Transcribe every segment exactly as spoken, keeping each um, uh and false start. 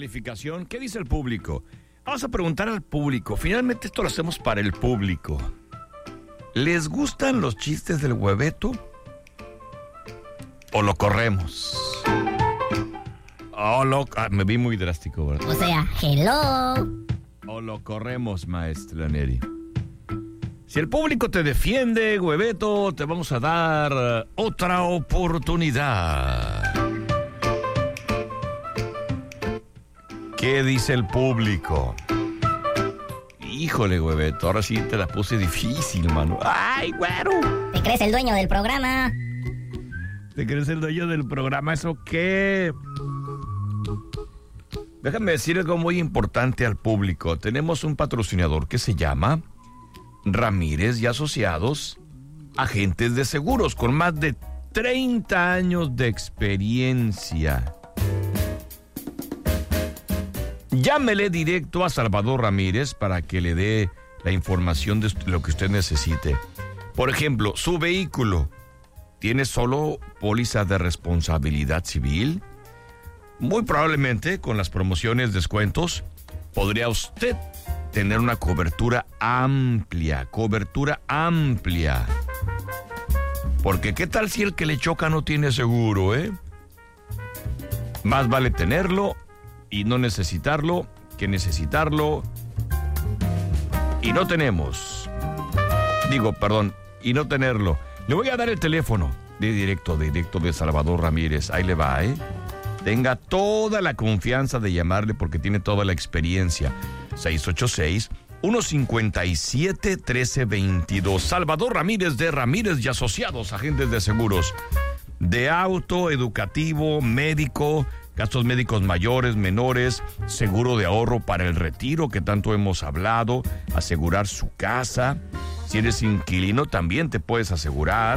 calificación. ¿Qué dice el público? Vamos a preguntar al público. Finalmente esto lo hacemos para el público. ¿Les gustan los chistes del hueveto? ¿O lo corremos? Oh, lo, ah, me vi muy drástico, ¿verdad? O sea, hello. O lo corremos, maestra Neri. Si el público te defiende, hueveto, te vamos a dar otra oportunidad. ¿Qué dice el público? Híjole, hueveto, ahora sí te la puse difícil, mano. ¡Ay, güero! ¿Te crees el dueño del programa? ¿Te crees el dueño del programa? ¿Eso qué? Déjame decir algo muy importante al público. Tenemos un patrocinador que se llama Ramírez y Asociados, agentes de seguros, con más de treinta años de experiencia. Llámele directo a Salvador Ramírez para que le dé la información de lo que usted necesite. Por ejemplo, su vehículo tiene solo póliza de responsabilidad civil. Muy probablemente, con las promociones, descuentos, podría usted tener una cobertura amplia, cobertura amplia. Porque ¿qué tal si el que le choca no tiene seguro, eh? Más vale tenerlo y no necesitarlo que necesitarlo y no tenemos. Digo, perdón, y no tenerlo. Le voy a dar el teléfono de directo, de directo de Salvador Ramírez. Ahí le va, ¿eh? Tenga toda la confianza de llamarle porque tiene toda la experiencia. seis ocho seis, uno cinco siete, uno tres dos dos. Salvador Ramírez de Ramírez y Asociados, agentes de seguros. De auto, educativo, médico, gastos médicos mayores, menores, seguro de ahorro para el retiro que tanto hemos hablado, asegurar su casa. Si eres inquilino también te puedes asegurar.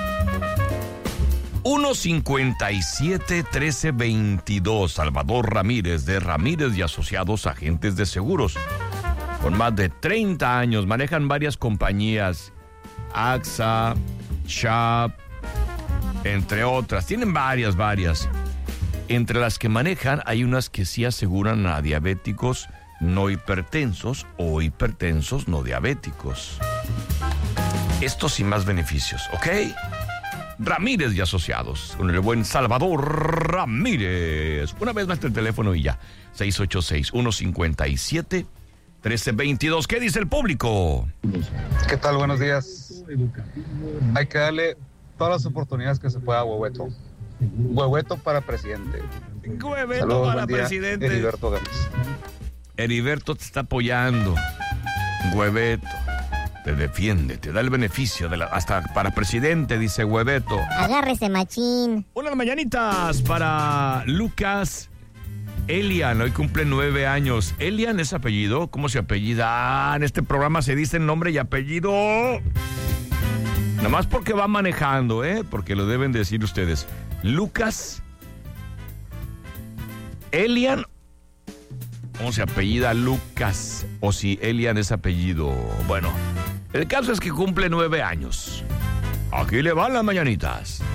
uno cinco siete, uno tres dos dos. Salvador Ramírez de Ramírez y Asociados, agentes de seguros. Con más de treinta años, manejan varias compañías. A X A, Sharp, entre otras. Tienen varias, varias. Entre las que manejan hay unas que sí aseguran a diabéticos no hipertensos o hipertensos no diabéticos. Estos y más beneficios, ¿ok? Ramírez y Asociados, con el buen Salvador Ramírez. Una vez más el teléfono y ya. seis ocho seis, uno cinco siete, uno tres dos dos. ¿Qué dice el público? ¿Qué tal? Buenos días. Hay que darle todas las oportunidades que se pueda a Hueveto. Hueveto para presidente. Hueveto Saludos, para buen día. presidente. Heriberto Gámez. Heriberto te está apoyando. Hueveto te defiende, te da el beneficio de la, hasta para presidente, dice Hueveto. Agárrese, machín. Unas mañanitas para Lucas Elian, hoy cumple nueve años. Elian es apellido, ¿cómo se apellida? Ah, en este programa se dice nombre y apellido. Nomás porque va manejando, ¿eh? Porque lo deben decir ustedes. Lucas Elian, ¿cómo se apellida Lucas? O si Elian es apellido. Bueno, el caso es que cumple nueve años. Aquí le van las mañanitas.